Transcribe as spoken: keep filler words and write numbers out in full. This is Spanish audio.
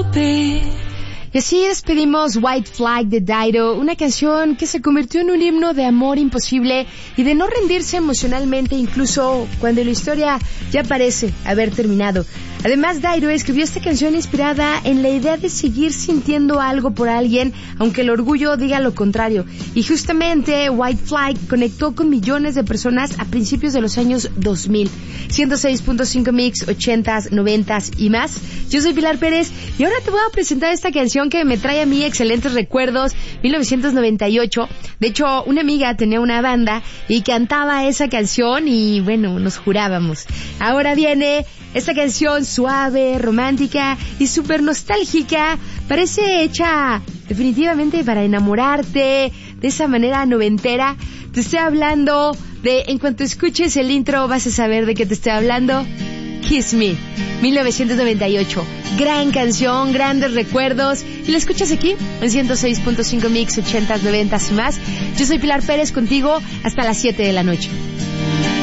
be. Y así despedimos White Flag de Dido, una canción que se convirtió en un himno de amor imposible y de no rendirse emocionalmente incluso cuando la historia ya parece haber terminado. Además, Dido escribió esta canción inspirada en la idea de seguir sintiendo algo por alguien, aunque el orgullo diga lo contrario. Y justamente White Flag conectó con millones de personas a principios de los años dos mil. ciento seis punto cinco Mix, ochentas, noventas y más. Yo soy Pilar Pérez y ahora te voy a presentar esta canción que me trae a mí excelentes recuerdos, mil novecientos noventa y ocho. De hecho, una amiga tenía una banda y cantaba esa canción y bueno, nos jurábamos. Ahora viene esta canción suave, romántica y súper nostálgica. Parece hecha definitivamente para enamorarte de esa manera noventera. Te estoy hablando de, en cuanto escuches el intro vas a saber de qué te estoy hablando. Kiss Me, mil novecientos noventa y ocho. Gran canción, grandes recuerdos. Y la escuchas aquí en ciento seis punto cinco Mix, ochentas, noventas y más. Yo soy Pilar Pérez contigo hasta las siete de la noche.